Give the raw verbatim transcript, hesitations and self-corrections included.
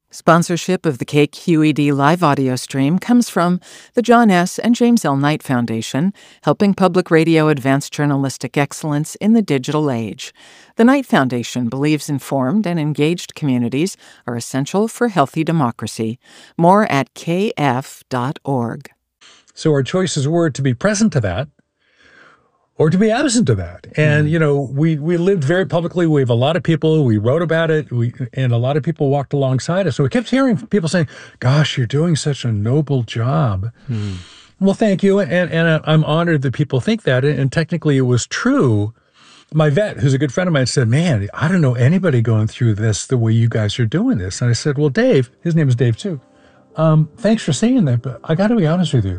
Sponsorship of the K Q E D live audio stream comes from the John S. and James L. Knight Foundation, helping public radio advance journalistic excellence in the digital age. The Knight Foundation believes informed and engaged communities are essential for healthy democracy. More at k f dot org. So our choices were to be present to that or to be absent to that. And, mm. you know, we, we lived very publicly. We have a lot of people, we wrote about it, we, and a lot of people walked alongside us. So we kept hearing people saying, gosh, you're doing such a noble job. Mm. Well, thank you. And, and I'm honored that people think that. And technically it was true. My vet, who's a good friend of mine, said, man, I don't know anybody going through this the way you guys are doing this. And I said, well, Dave, his name is Dave too. Um, thanks for saying that, but I got to be honest with you.